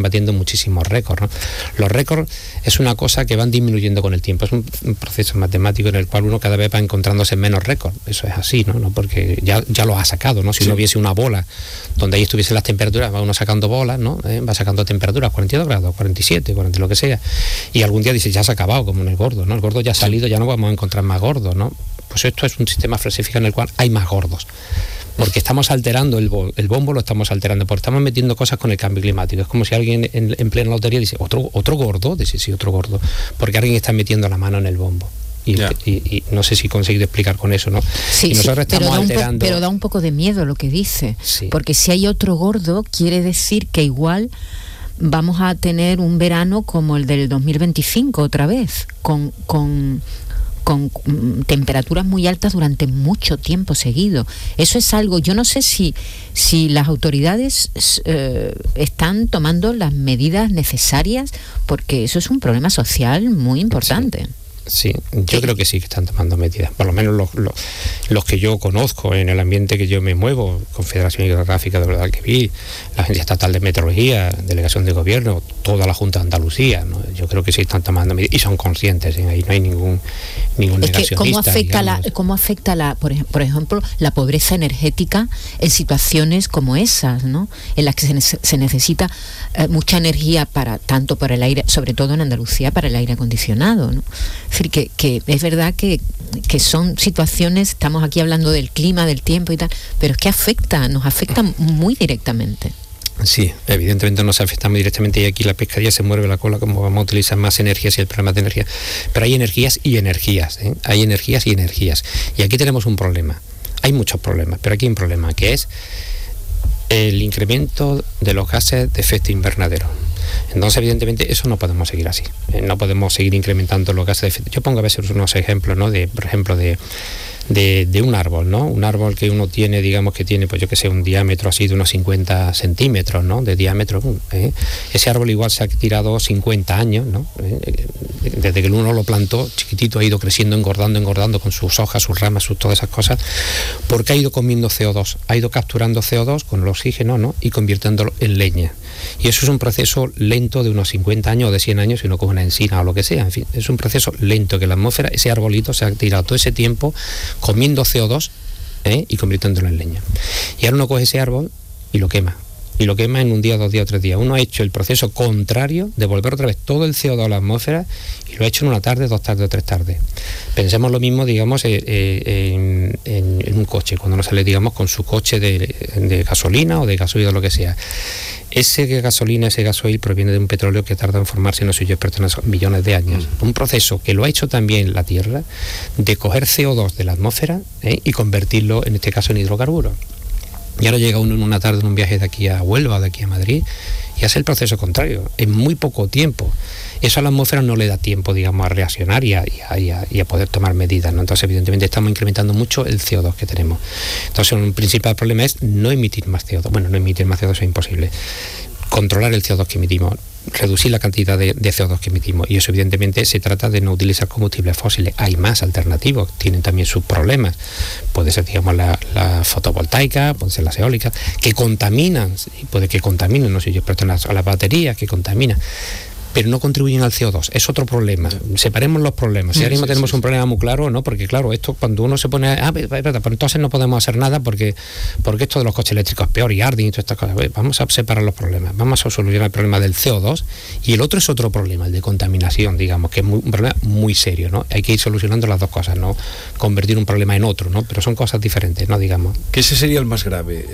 batiendo muchísimos récords, ¿no? Los récords es una cosa que van disminuyendo con el tiempo, es un proceso matemático en el cual uno cada vez va encontrándose menos récords. Eso es así, ¿no? Porque ya lo ha sacado, ¿no? Si uno viese una bola donde ahí estuviesen las temperaturas, va uno sacando bolas, ¿no? Va sacando temperaturas, 42 grados, 47, 40, lo que sea, y algún día dice, ya se ha acabado, como en el gordo, ¿no? El gordo ya ha salido, ya no vamos a encontrar más gordos, ¿no? Pues esto es un sistema falsificado en el cual hay más gordos, porque estamos alterando el bombo, lo estamos alterando, porque estamos metiendo cosas con el cambio climático. Es como si alguien en plena lotería dice, ¿otro gordo? Dice, sí, otro gordo, porque alguien está metiendo la mano en el bombo. Y no sé si he conseguido explicar con eso, ¿no? Sí, y nosotros estamos alterando... pero da un poco de miedo lo que dice, sí. Porque si hay otro gordo, quiere decir que igual vamos a tener un verano como el del 2025 otra vez, con temperaturas muy altas durante mucho tiempo seguido. Eso es algo, yo no sé si las autoridades están tomando las medidas necesarias, porque eso es un problema social muy importante. Sí, yo creo que sí que están tomando medidas, por lo menos los que yo conozco en el ambiente que yo me muevo, Confederación Hidrográfica de Guadalquivir, la Agencia Estatal de Meteorología, Delegación de Gobierno, toda la Junta de Andalucía, ¿no? Yo creo que sí están tomando medidas y son conscientes, ¿eh? Ahí no hay ningún negacionista. ¿Cómo afecta por ejemplo, la pobreza energética en situaciones como esas, ¿no? En las que se necesita mucha energía tanto para el aire, sobre todo en Andalucía, para el aire acondicionado, ¿no? Es decir, que es verdad que son situaciones, estamos aquí hablando del clima, del tiempo y tal, pero es que nos afecta muy directamente. Sí, evidentemente nos afecta muy directamente, y aquí la pescadilla se mueve la cola, como vamos a utilizar más energías y el problema de energía. Pero hay energías y energías, ¿eh? Hay energías y energías. Y aquí tenemos un problema. Hay muchos problemas, pero aquí hay un problema, que es el incremento de los gases de efecto invernadero. Entonces, evidentemente, eso no podemos seguir así. No podemos seguir incrementando los gases de efecto. Yo pongo a veces unos ejemplos, ¿no? Por ejemplo, de un árbol, ¿no? Un árbol que uno tiene, digamos que tiene, pues yo que sé, un diámetro así de unos 50 centímetros, ¿no? De diámetro. Ese árbol igual se ha tirado 50 años, ¿no? Desde que uno lo plantó, chiquitito, ha ido creciendo, engordando con sus hojas, sus ramas, todas esas cosas, porque ha ido comiendo CO2, ha ido capturando CO2 con el oxígeno, ¿no? Y convirtiéndolo en leña. Y eso es un proceso lento de unos 50 años o de 100 años, si uno coge una encina o lo que sea. En fin, es un proceso lento que la atmósfera, ese arbolito se ha tirado todo ese tiempo comiendo CO2 y convirtiéndolo en leña. Y ahora uno coge ese árbol y lo quema. Y lo quema en un día, 2 días o 3 días. Uno ha hecho el proceso contrario de volver otra vez todo el CO2 a la atmósfera, y lo ha hecho en una tarde, 2 tardes o 3 tardes. Pensemos lo mismo, digamos, en un coche, cuando uno sale, digamos, con su coche de gasolina o de gasoil o lo que sea. Ese gasolina, ese gasoil proviene de un petróleo que tarda en formarse, no sé yo, pero millones de años. Un proceso que lo ha hecho también la Tierra, de coger CO2 de la atmósfera y convertirlo, en este caso, en hidrocarburos. Y ahora llega uno en una tarde en un viaje de aquí a Huelva o de aquí a Madrid y hace el proceso contrario, en muy poco tiempo. Eso a la atmósfera no le da tiempo, digamos, a reaccionar y a poder tomar medidas, ¿no? Entonces, evidentemente, estamos incrementando mucho el CO2 que tenemos. Entonces, un principal problema es no emitir más CO2. Bueno, no emitir más CO2 es imposible. Controlar el CO2 que emitimos, reducir la cantidad de CO2 que emitimos, y eso evidentemente se trata de no utilizar combustibles fósiles. Hay más alternativos, tienen también sus problemas. Puede ser, digamos, la fotovoltaica, puede ser las eólicas, que contaminan, puede que contaminen, no sé yo, pero a las baterías que contaminan, pero no contribuyen al CO2. Es otro problema. Separemos los problemas. Si ahora mismo tenemos un problema muy claro, ¿no? Porque claro, esto cuando uno se pone, pero entonces no podemos hacer nada porque esto de los coches eléctricos es peor y arden y todas estas cosas. Vamos a separar los problemas. Vamos a solucionar el problema del CO2, y el otro es otro problema, el de contaminación, digamos, que es un problema muy serio, ¿no? Hay que ir solucionando las dos cosas, no convertir un problema en otro, ¿no? Pero son cosas diferentes, ¿no? Digamos. Que ese sería el más grave,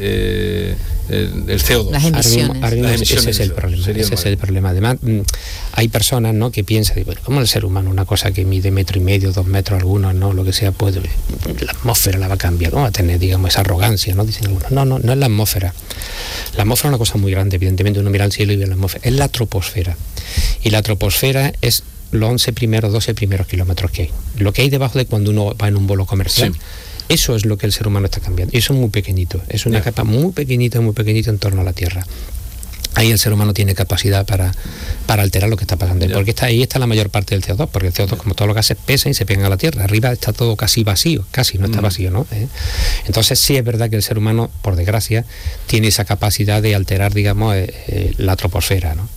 el CO2. Las emisiones. Ese es el problema. Ese es el problema. Además, hay personas, ¿no?, que piensan, bueno, ¿cómo el ser humano, una cosa que mide 1,5 metros, 2 metros algunos, ¿no?, lo que sea, pues la atmósfera la va a cambiar, ¿no? Va a tener, digamos, esa arrogancia, ¿no? Dicen algunos. No es la atmósfera. La atmósfera es una cosa muy grande, evidentemente uno mira al cielo y ve la atmósfera. Es la troposfera. Y la troposfera es los 12 primeros kilómetros que hay. Lo que hay debajo de cuando uno va en un vuelo comercial. Sí. Eso es lo que el ser humano está cambiando. Y eso es muy pequeñito. Es una capa muy pequeñita en torno a la Tierra. Ahí el ser humano tiene capacidad para alterar lo que está pasando. Porque ahí está la mayor parte del CO2, porque el CO2, como todos los gases, pesan y se pegan a la Tierra. Arriba está todo casi vacío, no está vacío, ¿no? Entonces sí es verdad que el ser humano, por desgracia, tiene esa capacidad de alterar, digamos, la troposfera, ¿no?